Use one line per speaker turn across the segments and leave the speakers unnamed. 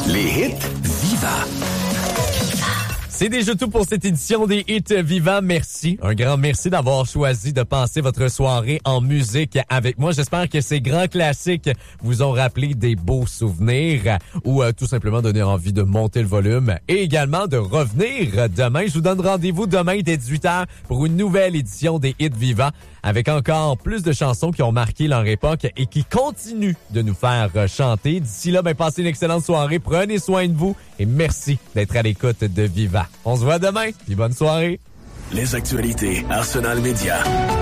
Les hits Viva.
C'est déjà tout pour cette édition des Hits Vivants. Merci. Un grand merci d'avoir choisi de passer votre soirée en musique avec moi. J'espère que ces grands classiques vous ont rappelé des beaux souvenirs ou tout simplement donné envie de monter le volume et également de revenir demain. Je vous donne rendez-vous demain dès 18h pour une nouvelle édition des Hits Vivants avec encore plus de chansons qui ont marqué leur époque et qui continuent de nous faire chanter. D'ici là, passez une excellente soirée. Prenez soin de vous et merci d'être à l'écoute de Viva. On se voit demain, puis bonne soirée.
Les actualités Arsenal Média.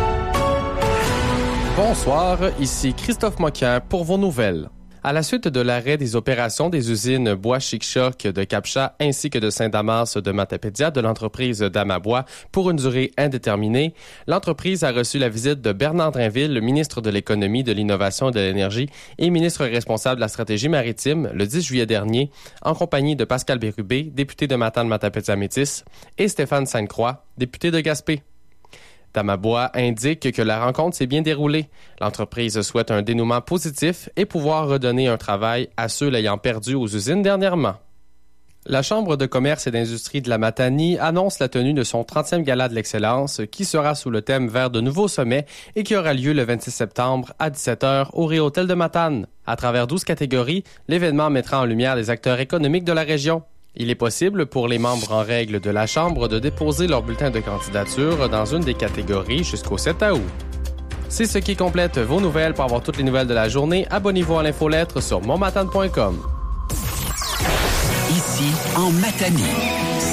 Bonsoir, ici Christophe Moquin pour vos nouvelles. À la suite de l'arrêt des opérations des usines Bois Chic-Choc de Capcha ainsi que de Saint-Damas de Matapédia de l'entreprise Damabois pour une durée indéterminée, l'entreprise a reçu la visite de Bernard Drinville, le ministre de l'Économie, de l'Innovation et de l'Énergie et ministre responsable de la stratégie maritime, le 10 juillet dernier, en compagnie de Pascal Bérubé, député de Matane-Matapédia-Métis, et Stéphane Sainte-Croix, député de Gaspé. Damabois indique que la rencontre s'est bien déroulée. L'entreprise souhaite un dénouement positif et pouvoir redonner un travail à ceux l'ayant perdu aux usines dernièrement. La Chambre de commerce et d'industrie de la Matanie annonce la tenue de son 30e Gala de l'excellence qui sera sous le thème Vers de nouveaux sommets et qui aura lieu le 26 septembre à 17h au Réhôtel de Matane. À travers 12 catégories, l'événement mettra en lumière les acteurs économiques de la région. Il est possible pour les membres en règle de la Chambre de déposer leur bulletin de candidature dans une des catégories jusqu'au 7 août. C'est ce qui complète vos nouvelles. Pour avoir toutes les nouvelles de la journée, abonnez-vous à l'infolettre sur monmatane.com.
Ici, en Matanie.